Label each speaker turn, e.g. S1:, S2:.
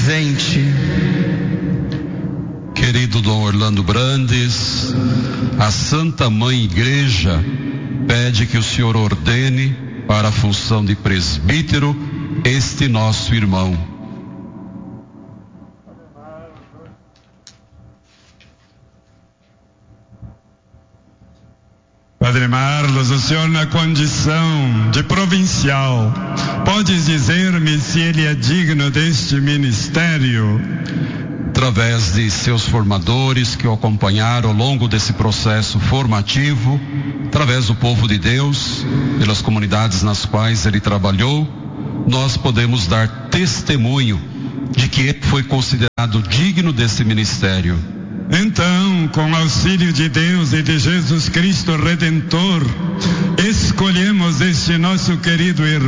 S1: presente.
S2: Querido Dom Orlando Brandes, a Santa Mãe Igreja pede que o senhor ordene para a função de presbítero este nosso irmão.
S3: Padre Marlos, o senhor na condição de provincial, pode dizer-me se ele é digno deste ministério?
S2: Através de seus formadores que o acompanharam ao longo desse processo formativo, através do povo de Deus, pelas comunidades nas quais ele trabalhou, nós podemos dar testemunho de que ele foi considerado digno desse ministério.
S3: Então, com o auxílio de Deus e de Jesus Cristo Redentor, escolhemos este nosso querido irmão